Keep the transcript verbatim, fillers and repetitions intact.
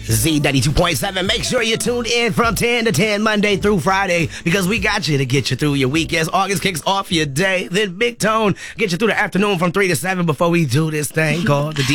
Z ninety-two point seven. Make sure you tune in from ten to ten Monday through Friday because we got you to get you through your weekends. August kicks off your day. Then Big Tone get you through the afternoon from three to seven before we do this thing called the